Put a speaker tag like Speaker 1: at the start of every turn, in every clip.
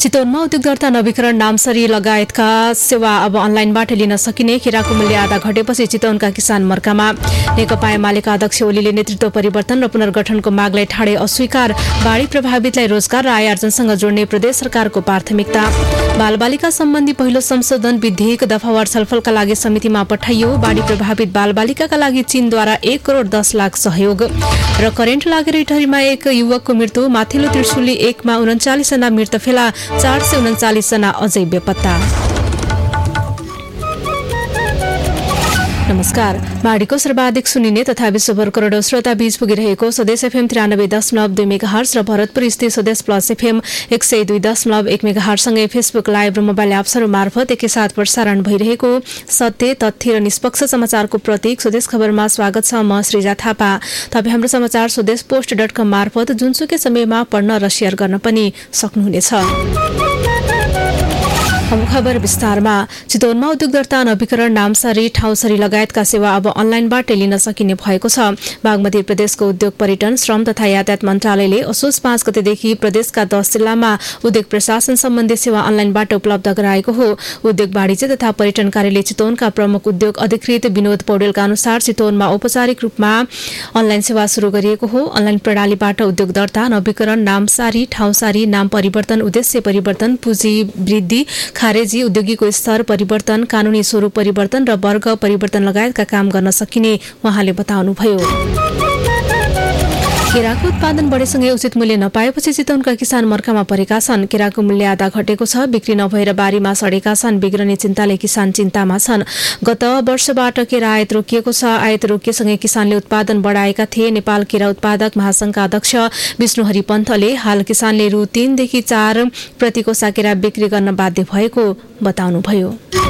Speaker 1: चितवनमा उद्योग दर्ता नवीकरण नामसरी लगायतका सेवा अब अनलाइनबाट लिन सकिने। केराको मूल्य आधा घटेपछि चितवनका किसान मर्कामा। नेकपा एमालेका अध्यक्ष ओलीले नेतृत्व परिवर्तन र पुनर्गठनको मागलाई ठाडे अस्वीकार। बाढी प्रभावितलाई रोजगार र आय आर्जनसँग जोड्ने प्रदेश सरकारको प्राथमिकता। बालबालिका सम्बन्धी पहिलो संशोधन विधेयक दफावार छलफलका लागि समितिमा पठाइयो। बाढी प्रभावित बालबालिकाका लागि चीनद्वारा 1 करोड 10 लाख सहयोग। र करेन्ट लागेर इटहरीमा एक युवकको मृत्यु। माथिल्लो त्रिशुली 1 मा 39 जना मृत फेला, 439 जना अझै बेपत्ता। नमस्कार। बाढीको सर्वाधिक सुनिने तथा विश्वभर करोडौं श्रोता बीच पुगिरहेको स्वदेश एफएम 93.2 मेगाहर्ज र भरतपुर स्थित स्वदेश प्लस एफएम 102.1 मेगाहर्जसँगै फेसबुक लाइभ र मोबाइल एप्सहरू मार्फत एकैसाथ प्रसारण भइरहेको सत्य, तथ्य र निष्पक्ष समाचारको प्रतीक स्वदेश खबरमा स्वागत छ। म श्रीजा थापा। तपाईँ हाम्रो समाचार स्वदेश पोस्ट.com मार्फत जुनसुकै समयमा पढ्न र शेयर गर्न पनि सक्नुहुनेछ। अब खबर विस्तारमा। चितवनमा उद्योग दर्ता नवीकरण नामसरी ठाउँसरी लगायतका सेवा अब अनलाइनबाट लिन सकिने भएको छ। बागमती प्रदेशको उद्योग पर्यटन श्रम तथा यातायात मन्त्रालयले असोज 5 गतेदेखि प्रदेशका 10 जिल्लामा उद्योग प्रशासन सम्बन्धी सेवा अनलाइनबाट उपलब्ध गराएको हो। उद्योग वाणिज्य तथा पर्यटन कार्यालय चितवनका प्रमुख उद्योग अधिकृत विनोद पौडेलका अनुसार चितवनमा औपचारिक रूपमा अनलाइन सेवा शुरू गरिएको हो। अनलाइन प्रणालीबाट उद्योग दर्ता नवीकरण नामसारी ठाउँसारी नाम परिवर्तन उद्देश्य परिवर्तन पुँजी वृद्धि खारेजी उद्योगीको स्तर परिवर्तन कानूनी स्वरूप परिवर्तन र वर्ग परिवर्तन लगायतका काम गर्न सकिने उहाँले बताउनुभयो। केराको उत्पादन बढेसँगै उचित मूल्य नपाएपछि चितवनका किसान मर्कामा परेका छन्। केराको मूल्य आधा घटेको छ। बिक्री नभएर बारीमा सडेका छन्। बिग्रने चिन्ताले किसान चिन्तामा छन्। गत वर्षबाट केरा आयात रोकिएको छ। आयात रोकिएसँगै किसानले उत्पादन बढाएका थिए। नेपाल केरा उत्पादक महासंघका अध्यक्ष विष्णुहरि पन्थले हाल किसानले रु 3 देखि 4 प्रति कोसा केरा बिक्री गर्न बाध्य भएको बताउनुभयो।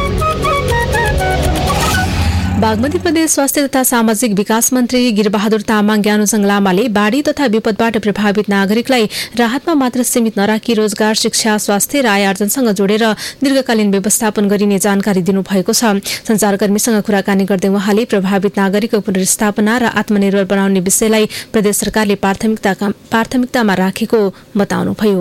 Speaker 1: बागमती प्रदेश स्वास्थ्य तथा सामाजिक विकास मन्त्री गिरबहादुर तामाङ ज्ञानुसंग लामाले बाढी तथा विपदबाट प्रभावित नागरिकलाई राहतमा मात्र सीमित नराखी रोजगार, शिक्षा, स्वास्थ्य र आय आर्जनसँग जोडेर दीर्घकालीन व्यवस्थापन गरिने जानकारी दिनुभएको छ। संचारकर्मीसँग कुराकानी गर्दै उहाँले प्रभावित नागरिकको पुनर्स्थापना र आत्मनिर्भर बनाउने विषयलाई प्रदेश सरकारले प्राथमिकतामा राखेको बताउनुभयो।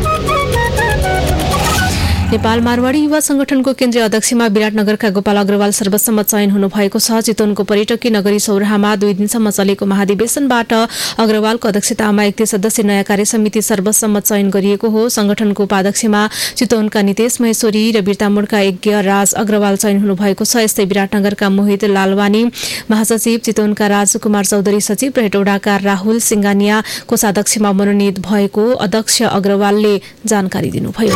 Speaker 1: नेपाल मारवाडी युवा संगठनको केन्द्रीय अध्यक्षमा विराटनगरका गोपाल अग्रवाल सर्वसम्मत चयन हुनुभएको छ। चितवनको पर्यटकीय नगरी सौराहामा 2 दिनसम्म चलेको महाधिवेशनबाट अग्रवालको अध्यक्षतामा 31 सदस्यीय नयाँ कार्यसमिति सर्वसम्मत चयन गरिएको हो। संगठनको उपाध्यक्षमा चितवनका नितेश महेश्वरी र बिर्तामोडका यज्ञ राज अग्रवाल चयन हुनुभएको छ। यस्तै विराटनगरका मोहित लालवानी महासचिव, चितवनका राजकुमार चौधरी सचिव र हेटौडाका राहुल सिंगानिया कोषाध्यक्षमा मनोनित भएको अध्यक्ष अग्रवालले जानकारी दिनुभयो।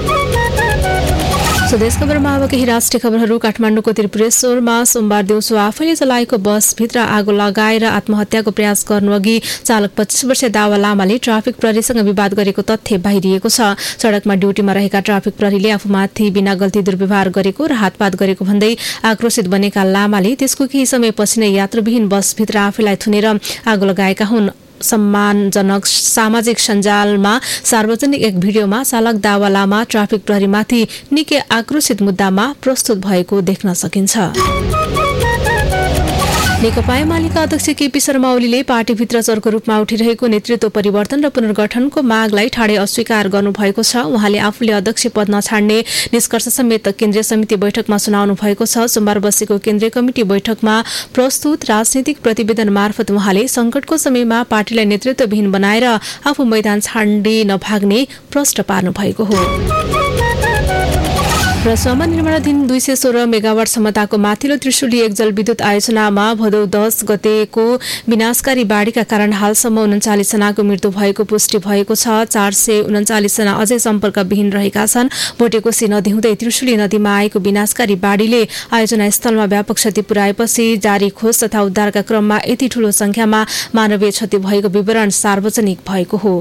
Speaker 1: स्वदेश खबरमा अब केही राष्ट्रिय खबरहरू। काठमाडौँको त्रिपुरेश्वरमा सोमबार दिउँसो आफैले चलाएको बसभित्र आगो लगाएर आत्महत्याको प्रयास गर्नुअघि चालक 25 वर्षीय दावा लामाले ट्राफिक प्रहरीसँग विवाद गरेको तथ्य बाहिरिएको छ। सड़कमा ड्युटीमा रहेका ट्राफिक प्रहरीले आफूमाथि बिना गल्ती दुर्व्यवहार गरेको र हातपात गरेको भन्दै आक्रोशित बनेका लामाले त्यसको केही समयपछि नै यात्रुविहीन बसभित्र आफैलाई थुनेर आगो लगाएका हुन्। सम्मानजनक सामाजिक सञ्जालमा सार्वजनिक एक भिडियोमा चालक दावा लामा ट्राफिक प्रहरीमाथि निकै आक्रोशित मुद्दामा प्रस्तुत भएको देख्न सकिन्छ। नेकपा एमालेका अध्यक्ष केपी शर्मा ओलीले पार्टीभित्र चर्को रूपमा उठिरहेको नेतृत्व परिवर्तन र पुनर्गठनको मागलाई ठाडे अस्वीकार गर्नुभएको छ। उहाँले आफूले अध्यक्ष पद नछाड्ने निष्कर्ष समेत केन्द्रीय समिति बैठकमा सुनाउनु भएको छ। सोमबार बसेको केन्द्रीय कमिटी बैठकमा प्रस्तुत राजनीतिक प्रतिवेदन मार्फत उहाँले संकटको समयमा पार्टीलाई नेतृत्वविहीन बनाएर आफू मैदान छाड्ने नभाग्ने प्रश्न पार्नु भएको हो। रसोमा निर्माणाधीन 216 मेगावाट क्षमताको माथिल्लो त्रिशुली 1 जलविद्युत आयोजनामा भदौ 10 गतेको विनाशकारी बाढीका कारण हालसम्म 39 जनाको मृत्यु भएको पुष्टि भएको छ। 439 जना अझै सम्पर्कविहीन रहेका छन्। भोटेकोशी नदी हुँदै त्रिशुली नदीमा आएको विनाशकारी बाढीले आयोजना स्थलमा व्यापक क्षति पुर्याएपछि जारी खोज तथा उद्धारका क्रममा यति ठूलो संख्यामा मानवीय क्षति भएको विवरण सार्वजनिक भएको हो।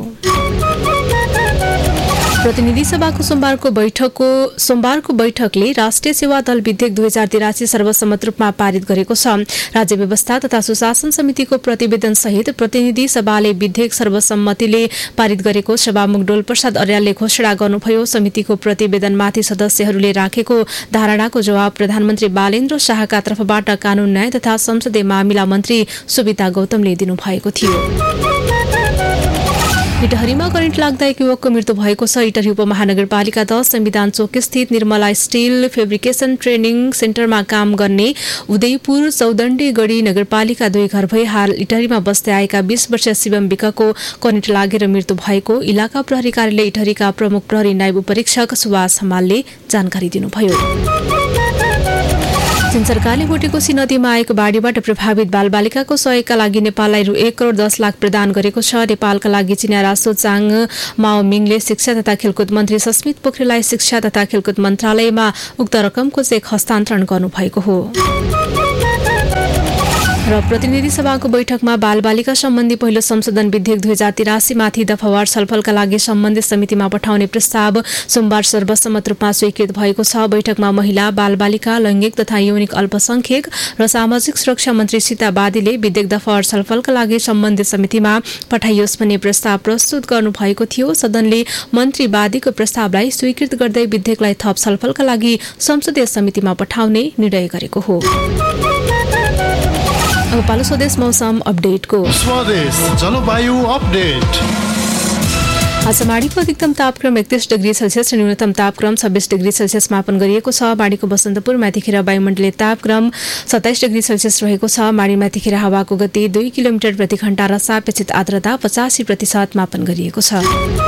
Speaker 1: प्रतिनिधि सभाको सोमबारको बैठकले राष्ट्रिय सेवा दल विधेयक 2083 सर्वसम्मत रूपमा पारित गरेको छ। राज्य व्यवस्था तथा सुशासन समितिको प्रतिवेदन सहित प्रतिनिधि सभाले विधेयक सर्वसम्मतिले पारित गरेको सभामुख डोल प्रसाद अर्यालले घोषणा गर्नुभयो। समितिको प्रतिवेदनमाथि सदस्यहरूले राखेको धारणाको जवाब प्रधानमन्त्री बालेन्द्र शाहका तर्फबाट कानून न्याय तथा संसदीय मामिला मन्त्री सुविता गौतमले दिनुभएको थियो। इटहरीमा करेन्ट लाग्दा एक युवकको मृत्यु भएको छ। इटहरी उपमहानगरपालिका 10 संविधान चोक स्थित निर्मला स्टिल फेब्रिकेसन ट्रेनिङ सेन्टरमा काम गर्ने उदयपुर चौदण्डेगढी नगरपालिका 2 घर भई हाल इटहरीमा बस्दै आएका 20 वर्षीय शिवम विकको करेन्ट लागेर मृत्यु भएको इलाका प्रहरी कार्यालय इटहरीका प्रमुख प्रहरी नायब उपरीक्षक सुभाष हमालले जानकारी दिनुभयो। चीन सरकारले बोटेकोसी नदीमा आएको बाढीबाट प्रभावित बालबालिकाको सहयोगका लागि नेपाललाई रु 1 करोड 10 लाख प्रदान गरेको छ। नेपालका लागि चिनिया राष्ट्रदूत चाङ माओमिङले शिक्षा तथा खेलकुद मन्त्री सस्मित पोखरेललाई शिक्षा तथा खेलकुद मन्त्रालयमा उक्त रकमको चेक हस्तान्तरण गर्नुभएको हो। र प्रतिनिधि सभाको बैठकमा बालबालिका सम्बन्धी पहिलो संशोधन विधेयक 2083 माथि दफावार छलफलका लागि सम्बन्धित समितिमा पठाउने प्रस्ताव सोमबार सर्वसम्मत रूपमा स्वीकृत भएको छ। बैठकमा महिला, बालबालिका, लैङ्गिक तथा यौनिक अल्पसंख्यक र सामाजिक सुरक्षा मन्त्री सीता बादीले विधेयक दफावार छलफलका लागि सम्बन्धित समितिमा पठाइयोस् भन्ने प्रस्ताव प्रस्तुत गर्नुभएको थियो। सदनले मन्त्री बादीको प्रस्तावलाई स्वीकृत गर्दै विधेयकलाई थप छलफलका लागि संसदीय समितिमा पठाउने निर्णय गरेको हो। अब पालो स्वदेश मौसम अपडेटको।
Speaker 2: स्वदेश जलवायु अपडेट।
Speaker 1: आज माडीको अधिकतम तापक्रम 31 डिग्री सेल्सियस र न्यूनतम तापक्रम 26 डिग्री सेल्सियस मापन गरिएको छ। माडीको बसन्तपुर माथिखेर वायुमण्डलीय तापक्रम 27 डिग्री सेल्सियस रहेको छ। माडी माथिखेर हावाको गति 2 किलोमिटर प्रति घण्टा र सापेक्षित आर्द्रता 85% मापन गरिएको छ।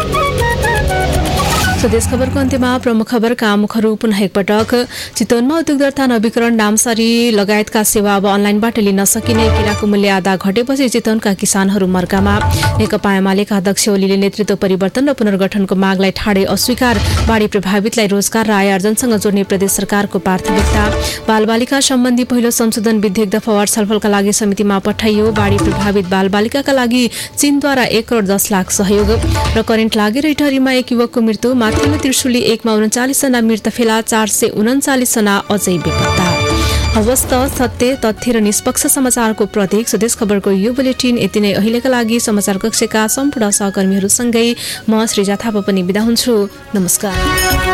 Speaker 1: स्वदेश खबरको अन्त्यमा प्रमुख खबरका मुखहरू पुनः एकपटक। चितवनमा उद्योग तथा नवीकरण, नामसारी लगायतका सेवा अब अनलाइनबाट लिन सकिने। केराको मूल्य आधा घटेपछि चितवनका किसानहरू मर्कामा। नेकपा एमालेका अध्यक्ष ओलीले नेतृत्व परिवर्तन र पुनर्गठनको मागलाई ठाडै अस्वीकार। बाढी प्रभावितलाई रोजगार र आय आर्जनसँग जोड्ने प्रदेश सरकारको प्राथमिकता। बालबालिका सम्बन्धी पहिलो संशोधन विधेयक दफावार छलफलका लागि समितिमा पठाइयो। बाढी प्रभावित बालबालिकाका लागि चीनद्वारा 1 करोड 10 लाख सहयोग। र करेन्ट लागेर इटहरीमा एक युवकको मृत्यु। माथिल्लो त्रिशुली 1 मा 39 जना मृत फेला, 439 जना अझै बेपत्ता। हवस् त सत्य, तथ्य र निष्पक्ष समाचारको प्रतीक स्वदेश खबरको यो बुलेटिन यति नै। अहिलेका लागि समाचार कक्षका सम्पूर्ण सहकर्मीहरूसँगै म श्रीजा थापा पनि बिदा हुन्छु। नमस्कार।